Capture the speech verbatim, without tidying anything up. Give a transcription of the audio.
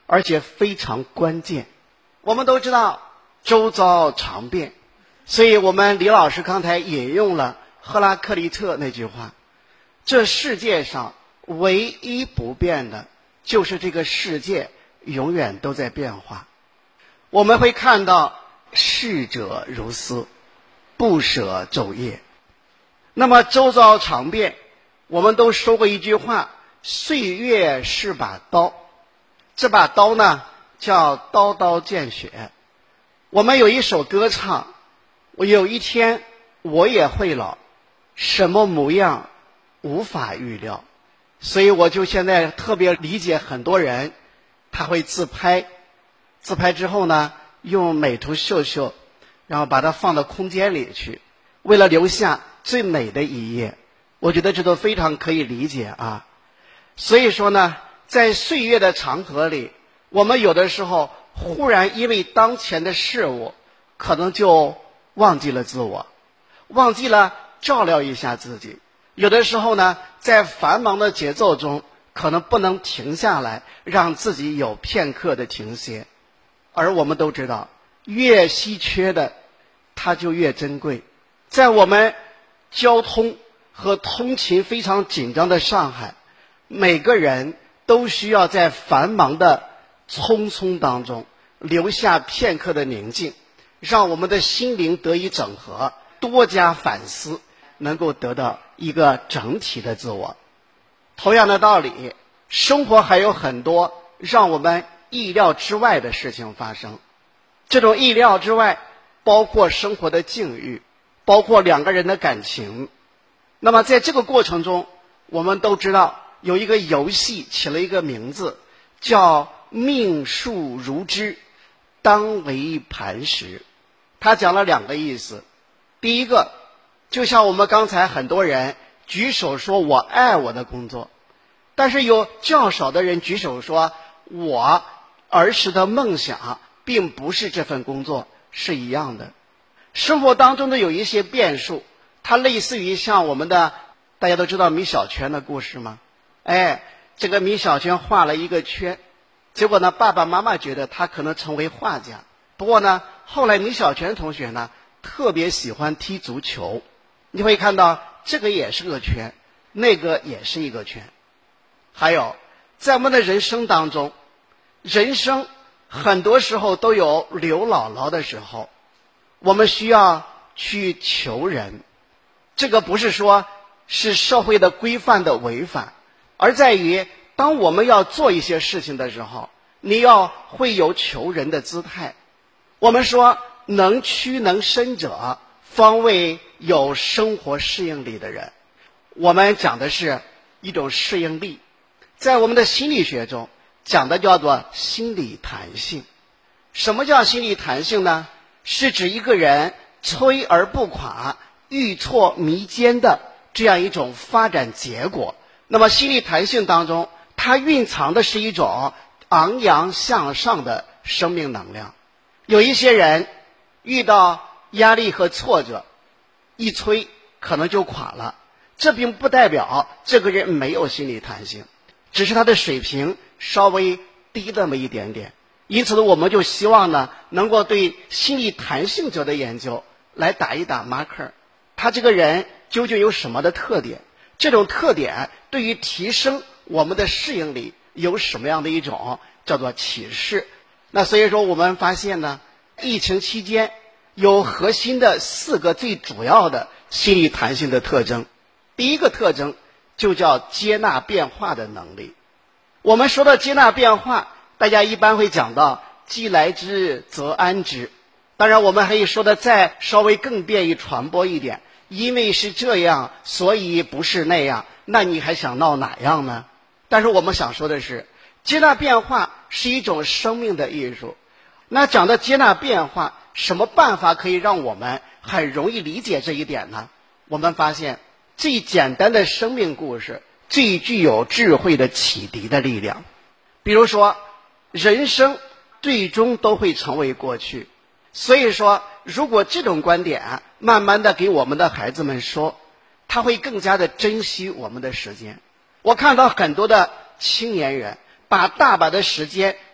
而且非常关键。我们都知道周遭常变，所以我们李老师刚才引用了赫拉克利特那句话，这世界上唯一不变的就是这个世界永远都在变化。我们会看到逝者如斯，不舍昼夜。那么周遭常变，我们都说过一句话，岁月是把刀，这把刀呢叫刀刀见血。我们有一首歌唱，我有一天我也会老，什么模样无法预料。所以我就现在特别理解很多人，他会自拍，自拍之后呢用美图秀秀，然后把它放到空间里去，为了留下最美的一页。我觉得这都非常可以理解啊。所以说呢，在岁月的长河里，我们有的时候忽然因为当前的事物，可能就忘记了自我，忘记了照料一下自己。有的时候呢，在繁忙的节奏中，可能不能停下来，让自己有片刻的停歇。而我们都知道，越稀缺的，它就越珍贵。在我们交通和通勤非常紧张的上海，每个人都需要在繁忙的匆匆当中留下片刻的宁静，让我们的心灵得以整合，多加反思，能够得到一个整体的自我。同样的道理，生活还有很多让我们意料之外的事情发生。这种意料之外包括生活的境遇，包括两个人的感情。那么在这个过程中，我们都知道有一个游戏起了一个名字，叫命数如织，当为磐石。它讲了两个意思。第一个，就像我们刚才很多人举手说我爱我的工作，但是有较少的人举手说我儿时的梦想并不是这份工作，是一样的。生活当中的有一些变数，它类似于像我们的，大家都知道米小圈的故事吗？哎，这个米小圈画了一个圈，结果呢，爸爸妈妈觉得他可能成为画家。不过呢，后来米小圈同学呢，特别喜欢踢足球。你会看到这个也是个圈，那个也是一个圈。还有，在我们的人生当中，人生很多时候都有刘姥姥的时候，我们需要去求人。这个不是说是社会的规范的违反，而在于当我们要做一些事情的时候，你要会有求人的姿态。我们说能屈能伸者，方为有生活适应力的人。我们讲的是一种适应力，在我们的心理学中讲的叫做心理弹性。什么叫心理弹性呢？是指一个人摧而不垮，愈挫弥坚的这样一种发展结果。那么心理弹性当中，它蕴藏的是一种昂扬向上的生命能量。有一些人遇到压力和挫折，一摧可能就垮了，这并不代表这个人没有心理弹性，只是他的水平稍微低那么一点点。因此呢，我们就希望呢，能够对心理弹性者的研究来打一打 marker， 他这个人究竟有什么的特点，这种特点对于提升我们的适应力有什么样的一种叫做启示。那所以说我们发现呢，疫情期间有核心的四个最主要的心理弹性的特征。第一个特征就叫接纳变化的能力。我们说到接纳变化，大家一般会讲到既来之则安之。当然我们可以说的再稍微更便于传播一点，因为是这样所以不是那样，那你还想闹哪样呢？但是我们想说的是，接纳变化是一种生命的艺术。那讲的接纳变化，什么办法可以让我们很容易理解这一点呢？我们发现最简单的生命故事最具有智慧的启迪的力量。比如说，人生最终都会成为过去，所以说如果这种观点慢慢的给我们的孩子们说，他会更加的珍惜我们的时间。我看到很多的青年人把大把的时间